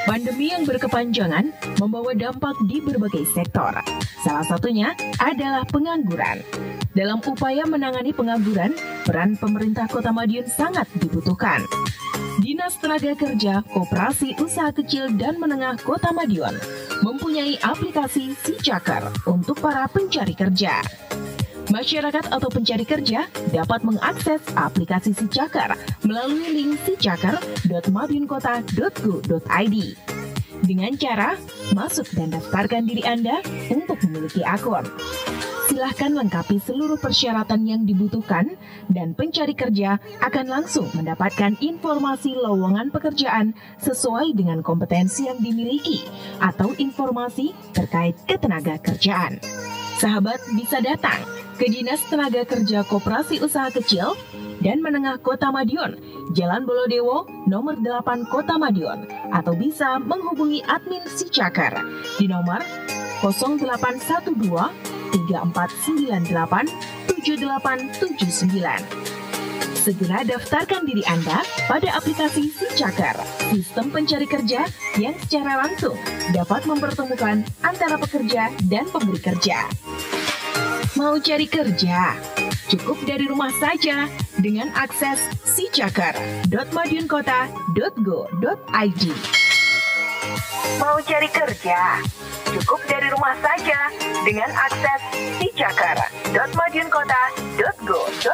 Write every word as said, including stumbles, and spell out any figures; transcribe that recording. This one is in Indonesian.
Pandemi yang berkepanjangan membawa dampak di berbagai sektor. Salah satunya adalah pengangguran. Dalam upaya menangani pengangguran, peran pemerintah Kota Madiun sangat dibutuhkan. Dinas Tenaga Kerja Koperasi Usaha Kecil dan Menengah Kota Madiun mempunyai aplikasi Si Cakar untuk para pencari kerja. Masyarakat atau pencari kerja dapat mengakses aplikasi Si Cakar melalui link sicakar dot madiunkota dot go dot i d dengan cara masuk dan daftarkan diri Anda untuk memiliki akun. Silahkan lengkapi seluruh persyaratan yang dibutuhkan dan pencari kerja akan langsung mendapatkan informasi lowongan pekerjaan sesuai dengan kompetensi yang dimiliki atau informasi terkait ketenaga kerjaan. Sahabat bisa datang ke Dinas Tenaga Kerja Koperasi Usaha Kecil dan Menengah Kota Madiun, Jalan Bolodewo, nomor delapan Kota Madiun, atau bisa menghubungi admin Si Cakar di nomor nol delapan satu dua tiga empat sembilan delapan tujuh delapan tujuh sembilan. Segera daftarkan diri Anda pada aplikasi Si Cakar, sistem pencari kerja yang secara langsung dapat mempertemukan antara pekerja dan pemberi kerja. Mau cari kerja? Cukup dari rumah saja dengan akses sicakar dot madiunkota dot go dot i d. Mau cari kerja? Cukup dari rumah saja dengan akses sicakar dot madiunkota dot go dot i d.